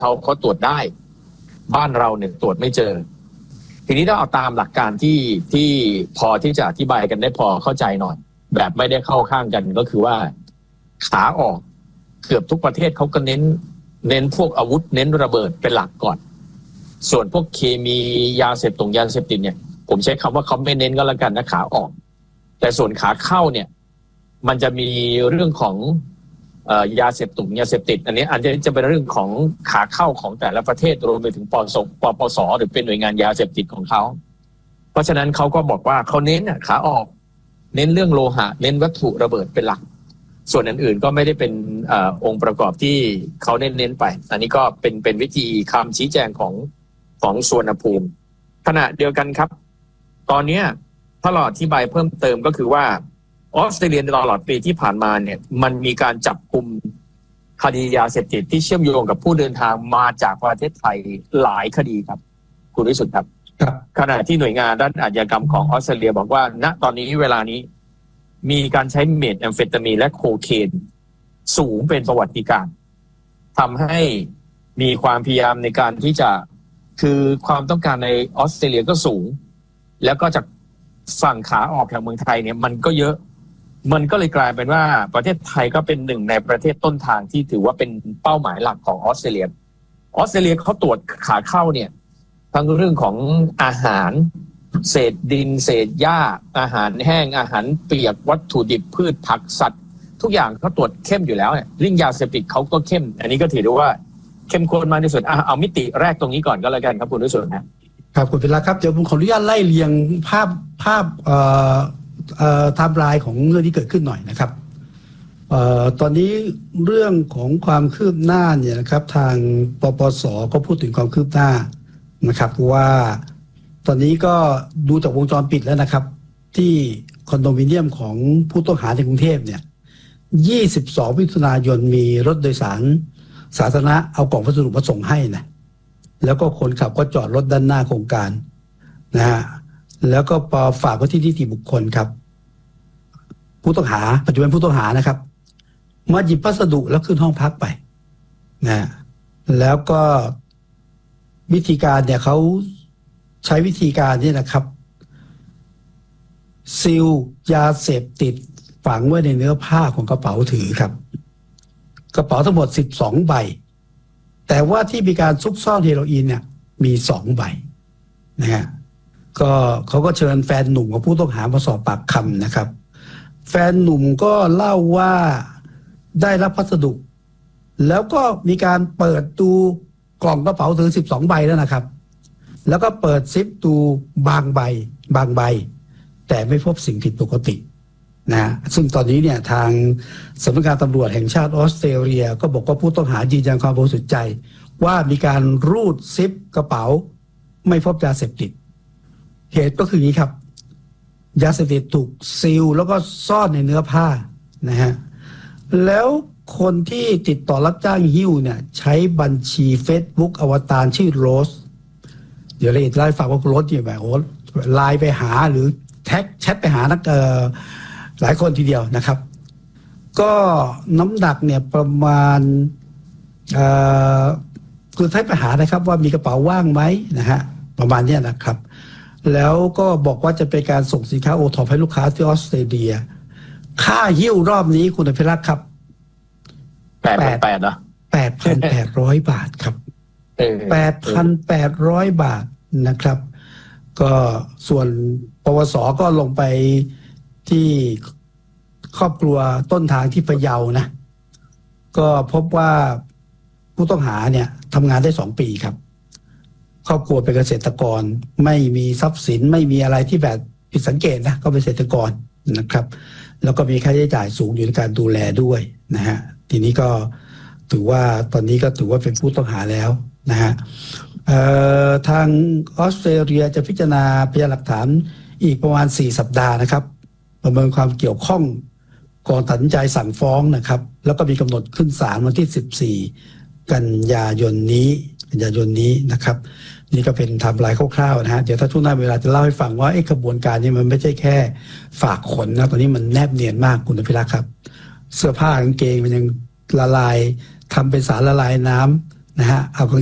เขาตรวจได้บ้านเราเนี่ยตรวจไม่เจอทีนี้ถ้าเอาตามหลักการที่พอที่จะอธิบายกันได้พอเข้าใจหน่อยแบบไม่ได้เข้าข้างกันก็คือว่าขาออกเกือบทุกประเทศเขาก็เน้นพวกอาวุธเน้นระเบิดเป็นหลักก่อนส่วนพวกเคมียาเสพติดเนี่ยผมใช้คำว่าเขาไม่เน้นก็แล้วกันนะขาออกแต่ส่วนขาเข้าเนี่ยมันจะมีเรื่องของยาเสพติดอันนี้อาจจะเป็นเรื่องของขาเข้าของแต่ละประเทศรวมไปถึงปปสหรือเป็นหน่วยงานยาเสพติดของเขาเพราะฉะนั้นเขาก็บอกว่าเขาเน้นขาออกเน้นเรื่องโลหะเน้นวัตถุระเบิดเป็นหลักส่วนอื่นๆก็ไม่ได้เป็นองค์ประกอบที่เขาเน้นไปอันนี้ก็เป็นวิธีคำชี้แจงของสุวรรณภูมิขณะเดียวกันครับตอนนี้ถ้าเราอธิบายเพิ่มเติมก็คือว่าออสเตรเลียตลอดปีที่ผ่านมาเนี่ยมันมีการจับกุมคดียาเสพติดที่เชื่อมโยงกับผู้เดินทางมาจากประเทศไทยหลายคดีครับคุณวิสุทธิ์ครับขณะที่หน่วยงานด้านอาชญากรรมของออสเตรเลียบอกว่าณตอนนี้เวลานี้มีการใช้เมทแอมเฟตามีนและโคเคนสูงเป็นประวัติการณ์ทำให้มีความพยายามในการที่จะคือความต้องการในออสเตรเลียก็สูงแล้วก็จากฝั่งขาออกแถวเมืองไทยเนี่ยมันก็เยอะมันก็เลยกลายเป็นว่าประเทศไทยก็เป็นหนึ่งในประเทศต้นทางที่ถือว่าเป็นเป้าหมายหลักของออสเตรเลียเขาตรวจขาเข้าเนี่ยทั้งเรื่องของอาหารเศษดินเศษหญ้าอาหารแห้งอาหารเปียกวัตถุดิบพืชผักสัตว์ทุกอย่างเขาตรวจเข้มอยู่แล้วเนี่ยเรื่องยาเสพติดเขาก็เข้มอันนี้ก็ถือได้ว่าเข้มข้นมากที่สุดเอามิติแรกตรงนี้ก่อนก็แล้วกันครับคุณวิสุทธิ์ครับคุณพิระครับเดี๋ยวผมขออนุญาตไล่เรียงภาพไทม์ไลน์ของเรื่องที่เกิดขึ้นหน่อยนะครับตอนนี้เรื่องของความคืบหน้าเนี่ยนะครับทางปปส.ก็พูดถึงความคืบหน้านะครับว่าตอนนี้ก็ดูจากวงจรปิดแล้วนะครับที่คอนโดมิเนียมของผู้ต้องหาในกรุงเทพเนี่ย22มิถุนายนมีรถโดยสารสาธารณะเอากล่องพัสดุมาส่งให้นะแล้วก็คนขับก็จอดรถด้านหน้าโครงการนะฮะแล้วก็ฝากไว้ที่นิติบุคคลครับผู้ต้องหาปัจจุบันผู้ต้องหานะครับมาหยิบพัสดุแล้วขึ้นห้องพักไปนะแล้วก็วิธีการเนี่ยเขาใช้วิธีการนี่นะครับซีลยาเสพติดฝังไว้ในเนื้อผ้าของกระเป๋าถือครับกระเป๋าทั้งหมด12ใบแต่ว่าที่มีการซุกซ่อนเฮโรอีนเนี่ยมี2ใบนะฮะก็เขาก็เชิญแฟนหนุ่มของผู้ต้องหามาสอบปากคำนะครับแฟนหนุ่มก็เล่าว่าได้รับพัสดุแล้วก็มีการเปิดดูกล่องกระเป๋าถือ12ใบแล้วนะครับแล้วก็เปิดซิปดูบางใบแต่ไม่พบสิ่งผิดปกตินะซึ่งตอนนี้เนี่ยทางสำนักงานตำรวจแห่งชาติออสเตรเลียก็บอกว่าผู้ต้องหายืนยันความบริสุทธิ์ใจว่ามีการรูดซิปกระเป๋าไม่พบยาเสพติดเหตุก็คืออย่างนี้ครับยาเสพติดถูกซีลแล้วก็ซ่อนในเนื้อผ้านะฮะแล้วคนที่ติดต่อรับจ้างหิ้วเนี่ยใช้บัญชี Facebook อวตารชื่อโรสเดี๋ยวเราจะเล่าให้ฟังว่าโรสเนี่ยแบบโอ้ไลน์ไปหาหรือแท็กแชทไปหานักหลายคนทีเดียวนะครับก็น้ำหนักเนี่ยประมาณคือแท็กไปหานะครับว่ามีกระเป๋าว่างไหมนะฮะประมาณนี้นะครับแล้วก็บอกว่าจะเป็นการส่งสินค้าโอท็อปให้ลูกค้าที่ออสเตรเลียค่าหิ้วรอบนี้คุณอภิรักษ์ครับ 8,800 เหรอ 8,800 บาทครับ 8,800 บาทนะครับก็ส่วนปวส.ก็ลงไปที่ครอบครัวต้นทางที่พะเยานะก็พบว่าผู้ต้องหาเนี่ยทำงานได้2 ปีครับครอบครัวเป็นเกษตรกรไม่มีทรัพย์สินไม่มีอะไรที่แบบผิดสังเกตนะก็เป็นเกษตรกรนะครับแล้วก็มีค่าใช้จ่ายสูงอยู่ในการดูแลด้วยนะฮะทีนี้ก็ถือว่าตอนนี้ก็ถือว่าเป็นผู้ต้องหาแล้วนะฮะทางออสเตรเลียจะพิจารณาพยานหลักฐานอีกประมาณ4 สัปดาห์นะครับประเมินความเกี่ยวข้องก่อนตัดสินใจสั่งฟ้องนะครับแล้วก็มีกำหนดขึ้นศาลวันที่14 กันยายนนี้นะครับนี่ก็เป็นไทม์ไลน์คร่าวๆนะฮะเดี๋ยวถ้าช่วงหน้าเวลาจะเล่าให้ฟังว่าไอ้กระบวนการนี้มันไม่ใช่แค่ฝากขนนะตอนนี้มันแนบเนียนมากคุณอภิรักษ์ครับเสื้อผ้ากางเกงมันยังละลายทำเป็นสารละลายน้นะฮะเอา